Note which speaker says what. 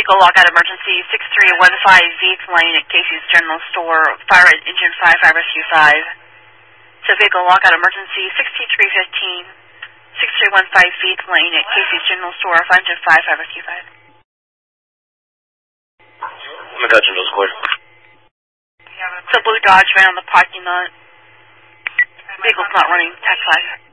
Speaker 1: vehicle lockout emergency 6315 V lane at Casey's General Store. Fire at engine 5, fire rescue 5. So vehicle lockout emergency 6315 6315 V lane at Casey's General Store. Fire engine 5, fire rescue 5.
Speaker 2: McCutcheon, General Square.
Speaker 1: So blue Dodge ran on the parking lot. Vehicle's not running. Tax 5.